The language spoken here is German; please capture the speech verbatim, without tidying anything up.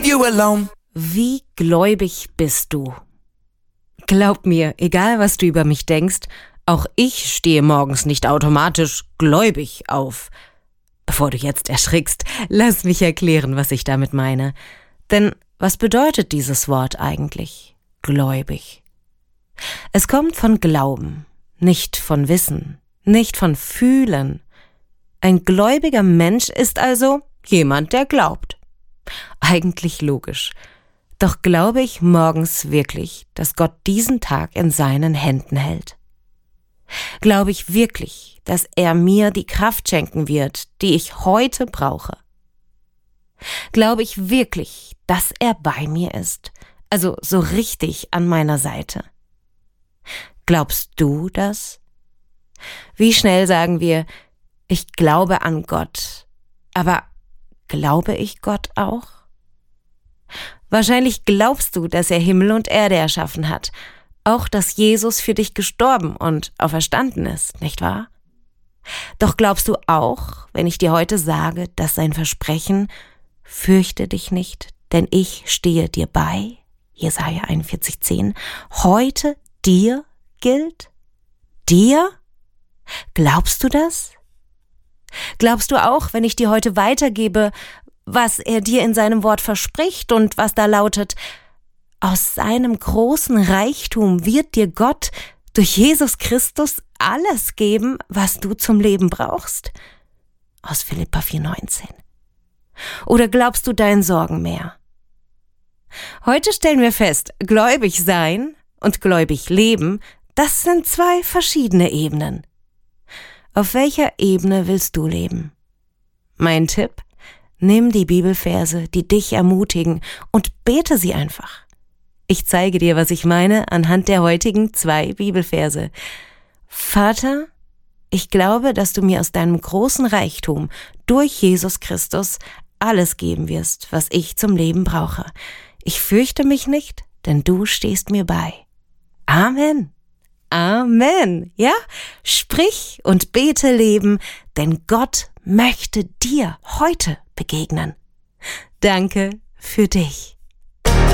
you alone. Wie gläubig bist du? Glaub mir, egal was du über mich denkst, auch ich stehe morgens nicht automatisch gläubig auf. Bevor du jetzt erschrickst, lass mich erklären, was ich damit meine. Denn was bedeutet dieses Wort eigentlich? Gläubig. Es kommt von Glauben, nicht von Wissen, nicht von Fühlen. Ein gläubiger Mensch ist also jemand, der glaubt. Eigentlich logisch. Doch glaube ich morgens wirklich, dass Gott diesen Tag in seinen Händen hält? Glaube ich wirklich, dass er mir die Kraft schenken wird, die ich heute brauche? Glaube ich wirklich, dass er bei mir ist, also so richtig an meiner Seite? Glaubst du das? Wie schnell sagen wir, ich glaube an Gott, aber glaube ich Gott auch? Wahrscheinlich glaubst du, dass er Himmel und Erde erschaffen hat, auch dass Jesus für dich gestorben und auferstanden ist, nicht wahr? Doch glaubst du auch, wenn ich dir heute sage, dass sein Versprechen, fürchte dich nicht, denn ich stehe dir bei, Jesaja einundvierzig zehn, heute dir gilt? Dir? Glaubst du das? Glaubst du auch, wenn ich dir heute weitergebe, was er dir in seinem Wort verspricht und was da lautet, aus seinem großen Reichtum wird dir Gott durch Jesus Christus alles geben, was du zum Leben brauchst? Aus Philipper vier neunzehn. Oder glaubst du deinen Sorgen mehr? Heute stellen wir fest, gläubig sein und gläubig leben, das sind zwei verschiedene Ebenen. Auf welcher Ebene willst du leben? Mein Tipp? Nimm die Bibelverse, die dich ermutigen, und bete sie einfach. Ich zeige dir, was ich meine, anhand der heutigen zwei Bibelverse. Vater, ich glaube, dass du mir aus deinem großen Reichtum durch Jesus Christus alles geben wirst, was ich zum Leben brauche. Ich fürchte mich nicht, denn du stehst mir bei. Amen. Amen. Ja? Sprich und bete Leben, denn Gott möchte dir heute begegnen. Danke für dich.